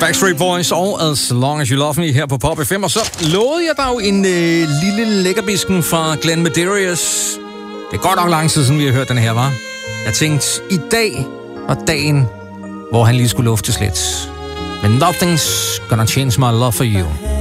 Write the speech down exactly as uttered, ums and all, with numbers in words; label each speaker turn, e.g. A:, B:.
A: Backstreet Boys og As Long As You Love Me her på Pop F M. Og så lovede jeg dig jo en øh, lille lækkerbisken fra Glenn Medeiros. Det er godt nok lang tid siden, vi har hørt den her, var. Jeg tænkte, i dag var dagen, hvor han lige skulle luftes lidt. Men nothing's gonna change my love for you.